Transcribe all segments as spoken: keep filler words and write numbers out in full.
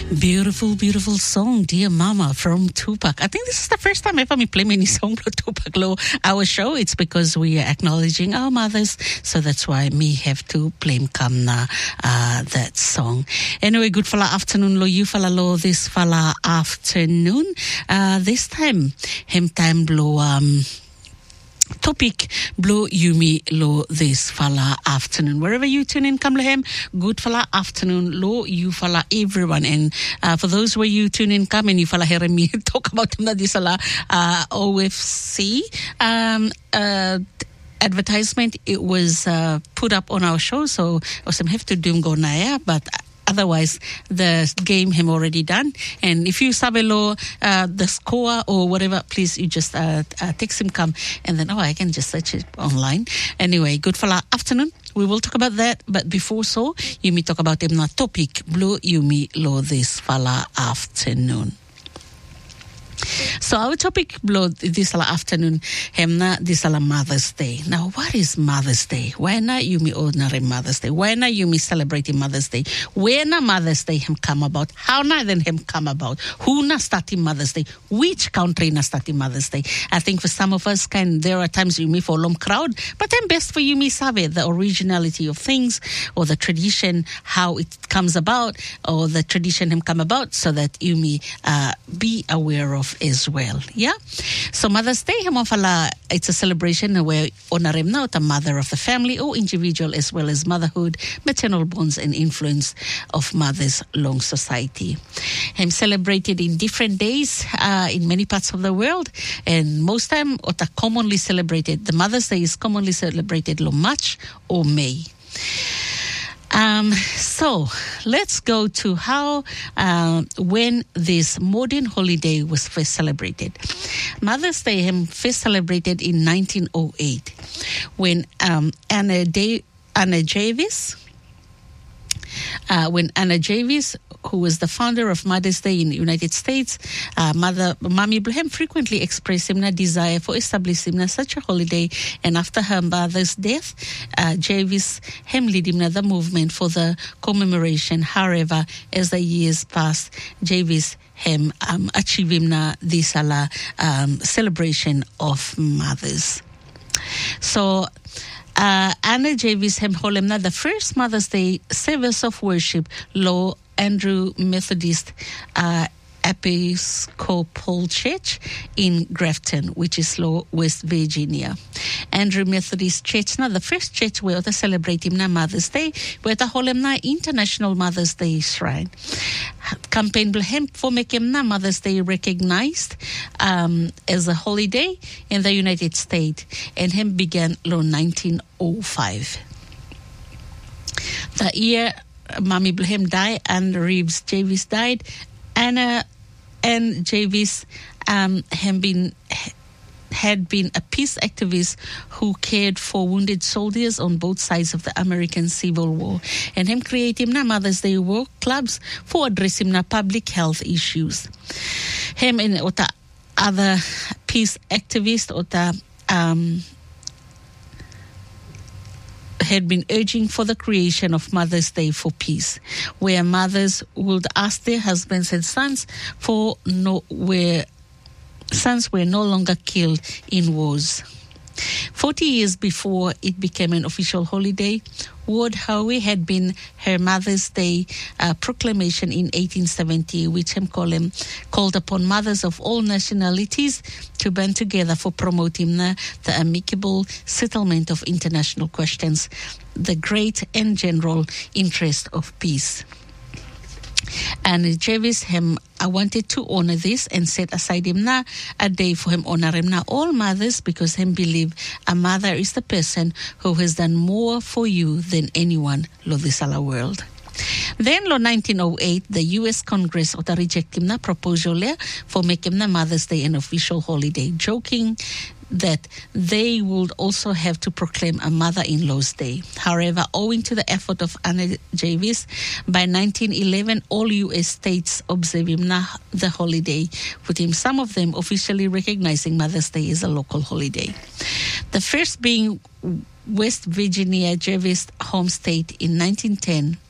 Beautiful, beautiful song, Dear Mama from Tupac. I think this is the first time ever me play any song from Tupac Lo our show. It's because we are acknowledging our mothers, so that's why me have to play Kamna uh, that song. Anyway, good fala afternoon lo you fala lo this fala afternoon. Uh, this time, him time blow um topic blow Yumi lo this fala afternoon. Wherever you tune in, come lehem, good fala afternoon lo you fala everyone. And uh, for those where you tune in, come and you fala hearing me talk about this fala uh, O F C um uh advertisement. It was uh, put up on our show, so I have to do go naya, but otherwise, the game have already done. And if you sabelo uh, the score or whatever, please, you just uh, uh, text him, come, and then, oh, I can just search it online. Anyway, good for our afternoon. We will talk about that. But before so, you may talk about them na topic, blue Yumi lo this fala afternoon. So our topic blow this afternoon hemna this Mother's Day. Now, what is Mother's Day? Why not you me ordinary Mother's Day? Why not you me celebrating Mother's Day? Where na Mother's Day him come about? How na then him come about? Who na starting Mother's Day? Which country na starting Mother's Day? I think for some of us, kind there are times you me for long crowd, but then best for you me sabe the originality of things or the tradition, how it comes about, or the tradition him come about, so that you me uh, be aware of as well. Yeah. So Mother's Day, it's a celebration where honorem na the mother of the family or individual, as well as motherhood, maternal bonds, and influence of mothers long society. I'm celebrated in different days uh, in many parts of the world, and most time ota commonly celebrated. The Mother's Day is commonly celebrated lo March or May. Um, so let's go to how, uh, when this modern holiday was first celebrated. Mother's Day was first celebrated in nineteen oh eight when um, Anna, da- Anna Jarvis, uh, when Anna Jarvis, who was the founder of Mother's Day in the United States, uh, Mother Mami Blahem frequently expressed him a desire for establishing such a holiday. And after her mother's death, uh, Jarvis hem led him the movement for the commemoration. However, as the years passed, Jarvis hem um, achieved him this um, celebration of mothers. So, uh, Anna Jarvis hem holemna the first Mother's Day service of worship lo Andrew Methodist uh, Episcopal Church in Grafton, which is low West Virginia. Andrew Methodist Church, now the first church where they celebrate him na Mother's Day, where they hold him na International Mother's Day Shrine. Campaign him for making na Mother's Day recognized um, as a holiday in the United States, and him began low nineteen oh five. The year Mami Blahem died and Reeves Jarvis died, Anna and Jarvis um, have been, had been a peace activist who cared for wounded soldiers on both sides of the American Civil War, and him creating na Mother's Day work clubs for addressing na public health issues. Him and ota other peace activists ota um had been urging for the creation of Mother's Day for Peace, where mothers would ask their husbands and sons for no where sons were no longer killed in wars. Forty years before it became an official holiday, Ward Howe had been her Mother's Day uh, proclamation in eighteen seventy, which him call him, called upon mothers of all nationalities to band together for promoting uh, the amicable settlement of international questions, the great and general interest of peace. And Jarvis him I wanted to honor this and set aside him na a day for him honor him na all mothers, because him believe a mother is the person who has done more for you than anyone lo this ala world. Then, lo nineteen oh eight, the U S Congress ota reject him na proposal for making na Mother's Day an official holiday, joking that they would also have to proclaim a mother-in-law's day. However, owing to the effort of Anna Jarvis, by nineteen eleven, all U S states observe him na the holiday, with him some of them officially recognizing Mother's Day as a local holiday. The first being West Virginia Jarvis home state in nineteen ten,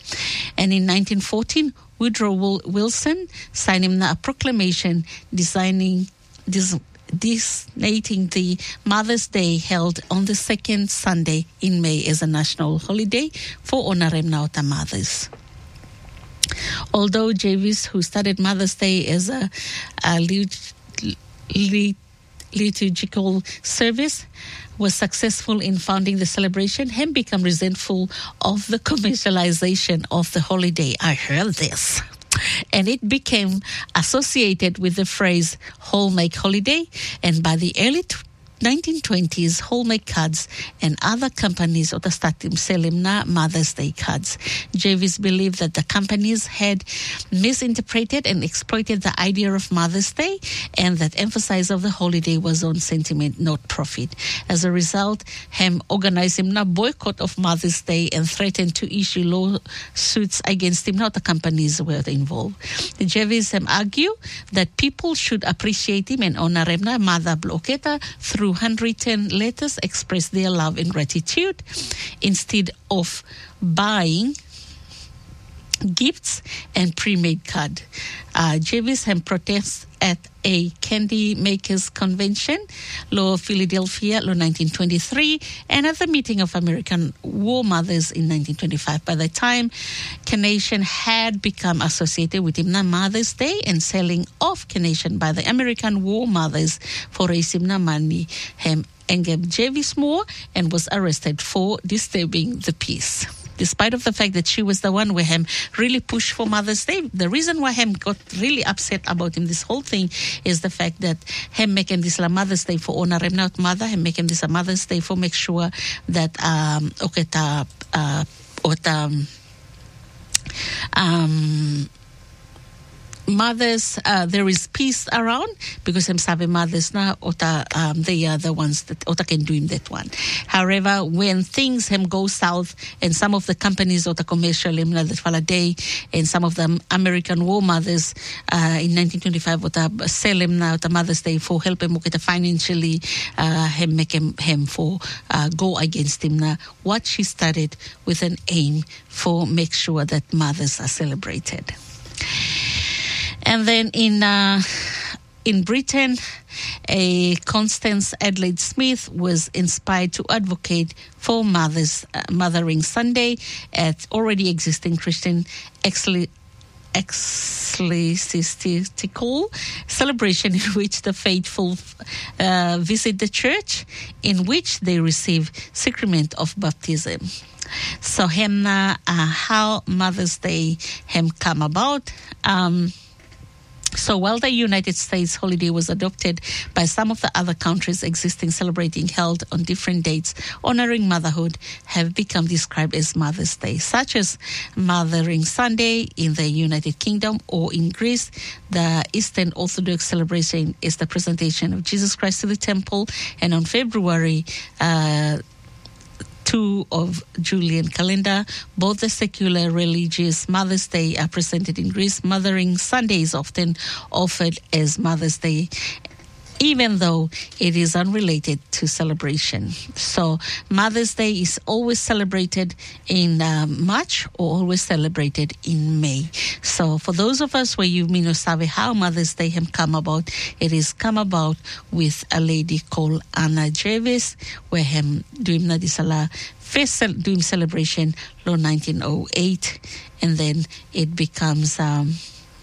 And in nineteen fourteen, Woodrow Wilson signed him a proclamation designing this designating the Mother's Day held on the second Sunday in May as a national holiday for honoring the mothers. Although Jarvis, who started Mother's Day as a, a lit, lit, liturgical service, was successful in founding the celebration, he became resentful of the commercialization of the holiday. I heard this. And it became associated with the phrase Hallmark holiday, and by the early nineteen twenties, Hallmark cards and other companies also started selling Mother's Day cards. Jarvis believed that the companies had misinterpreted and exploited the idea of Mother's Day, and that emphasis of the holiday was on sentiment, not profit. As a result, he organized a boycott of Mother's Day and threatened to issue lawsuits against him. Now the companies were involved. Jarvis argued that people should appreciate him and honor him, Mother Blocketa, through handwritten letters express their love and gratitude instead of buying gifts and pre-made card. Uh, Jarvis had protests at a candy makers convention, Law Philadelphia, Law nineteen twenty-three, and at the meeting of American War Mothers in nineteen twenty-five. By the time Carnation had become associated with Imna Mother's Day and selling off Carnation by the American War Mothers for raising money, he engaged Jarvis more and was arrested for disturbing the peace. Despite of the fact that she was the one where him really pushed for Mother's Day, the reason why him got really upset about him, this whole thing, is the fact that him making this a Mother's Day for honor him not mother, him making this a Mother's Day for make sure that um okay ta uh or um um mothers, uh, there is peace around, because I'm saving mothers now, ota, um, they are the ones that ota can do him that one. However, when things him go south, and some of the companies ota commercial him that holiday, and some of the American War Mothers uh, in nineteen twenty-five ota sell him now ota Mother's Day for help him get financially, uh, him make him, him for uh, go against him now. What she started with an aim for make sure that mothers are celebrated. And then in uh, in Britain, a Constance Adelaide Smith was inspired to advocate for Mother's uh, Mothering Sunday at already existing Christian ecclesiastical celebration in which the faithful uh, visit the church, in which they receive sacrament of baptism. So, hem, uh, how Mother's Day hem come about. Um, So while the United States holiday was adopted by some of the other countries existing celebrating held on different dates, honoring motherhood have become described as Mother's Day, such as Mothering Sunday in the United Kingdom, or in Greece, the Eastern Orthodox celebration is the presentation of Jesus Christ to the temple, and on February uh, two of Julian calendar, both the secular religious Mother's Day are presented in Greece. Mothering Sunday is often offered as Mother's Day, even though it is unrelated to celebration. So Mother's Day is always celebrated in uh, March, or always celebrated in May. So for those of us where you mean sabe how Mother's Day have come about, it is come about with a lady called Anna Jarvis, where him doing na disala first doing celebration law nineteen oh eight, and then it becomes um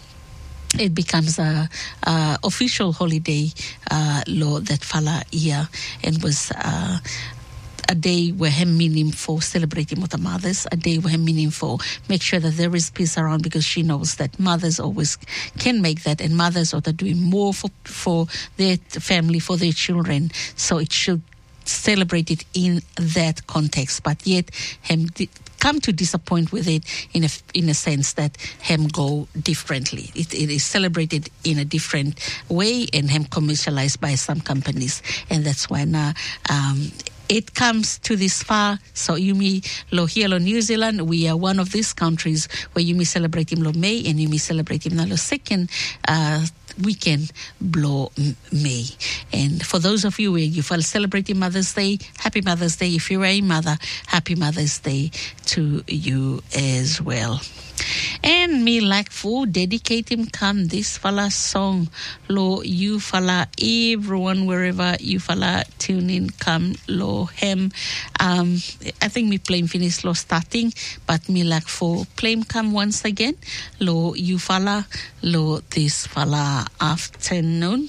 It becomes a, a official holiday uh, law that fala year, and was uh, a day where him meaning for celebrating with the mothers, a day where him meaning for make sure that there is peace around, because she knows that mothers always can make that, and mothers are doing more for for their family, for their children. So it should celebrate it in that context, but yet him di- come to disappoint with it in a in a sense that him go differently. It, it is celebrated in a different way and him commercialized by some companies, and that's why now um, it comes to this far. So you me lo here in New Zealand, we are one of these countries where you may celebrate him lo May, and you may celebrate him now lo second uh, weekend blow me. And for those of you where you are celebrating Mother's Day, happy Mother's Day. If you're a mother, happy Mother's Day to you as well. And me like for dedicate him come this fella song. Lo you fella everyone wherever you fella tune in come lo him. Um I think me playing finish lo starting, but me like for play him come once again. Lo you fella lo this fella afternoon.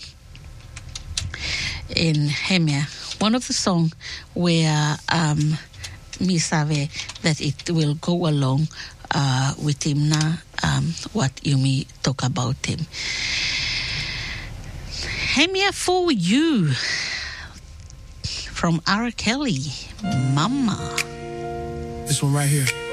In Hemia. One of the song where um me save that it will go along Uh, with him now, um, what you may talk about him. I'm here for you from R. Kelly, Mama. This one right here.